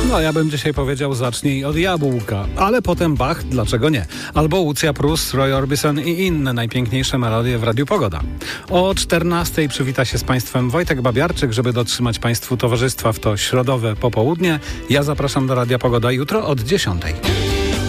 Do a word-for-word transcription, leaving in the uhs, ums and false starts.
No ja bym dzisiaj powiedział zacznij od jabłka, ale potem Bach, dlaczego nie? Albo Lucja Prus, Roy Orbison i inne najpiękniejsze melodie w Radiu Pogoda. O czternastej przywita się z Państwem Wojtek Babiarczyk, żeby dotrzymać Państwu towarzystwa w to środowe popołudnie. Ja zapraszam do Radia Pogoda jutro od dziesiątej.